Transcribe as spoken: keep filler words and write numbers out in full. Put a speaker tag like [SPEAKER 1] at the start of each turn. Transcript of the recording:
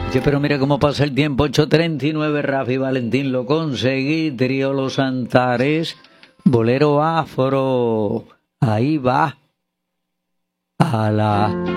[SPEAKER 1] Oye, pero mira cómo pasa el tiempo, ocho treinta y nueve, Rafi Valentín, lo conseguí, trío Los Antares, bolero afro, ahí va, a la